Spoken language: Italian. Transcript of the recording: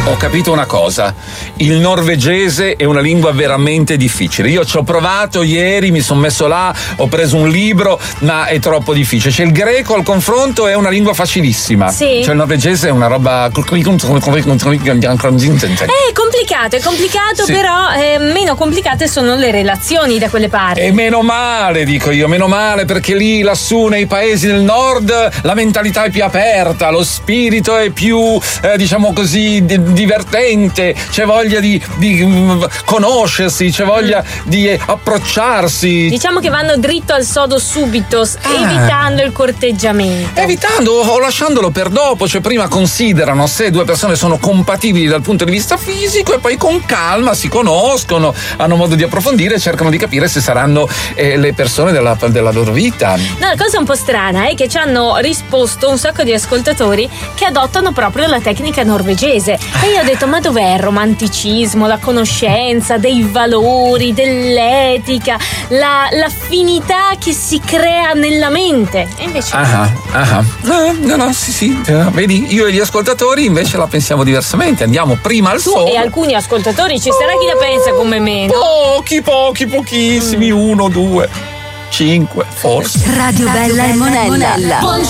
Ho capito una cosa, il norvegese è una lingua veramente difficile. Io ci ho provato ieri, mi sono messo là, ho preso un libro, ma è troppo difficile. C'è il greco al confronto, è una lingua facilissima. Sì. Cioè il norvegese è una roba. È complicato, Sì. Però meno complicate sono le relazioni da quelle parti. E meno male, dico io, meno male, perché lì lassù nei paesi del nord la mentalità è più aperta, lo spirito è più, diciamo così, divertente, c'è voglia di conoscersi, c'è voglia di approcciarsi. Diciamo che vanno dritto al sodo subito, evitando il corteggiamento. Evitando o lasciandolo per dopo, cioè prima considerano se due persone sono compatibili dal punto di vista fisico e poi con calma si conoscono, hanno modo di approfondire e cercano di capire se saranno le persone della loro vita. No, la cosa un po' strana è che ci hanno risposto un sacco di ascoltatori che adottano proprio la tecnica norvegese. E io ho detto, ma dov'è il romanticismo, la conoscenza dei valori, dell'etica, l'affinità che si crea nella mente? E invece No, sì. Vedi, io e gli ascoltatori invece la pensiamo diversamente. Andiamo prima al tu sodo. e alcuni ascoltatori ci sarà chi la pensa come me, no? Pochissimi, 1, 2, 5 forse. Radio Bella e Monella.